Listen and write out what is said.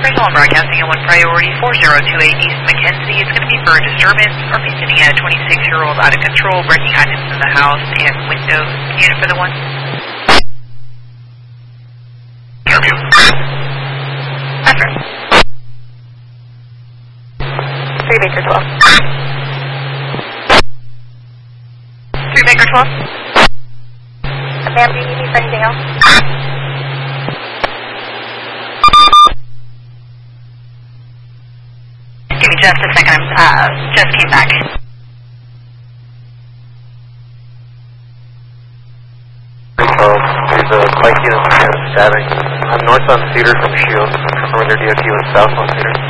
Crystal broadcasting at 1 priority 4028 East Mackenzie. It's going to be for a disturbance or visiting a 26-year-old out of control, breaking items in the house and windows. Unit for the one. Interview. After. 3 Baker 12. 3 Baker 12. Ma'am, do you need me for anything else? Give me just a second. Just came back. There's a bike unit stabbing. I'm north on Cedar from Shield, from Northern DOT and south on Cedar.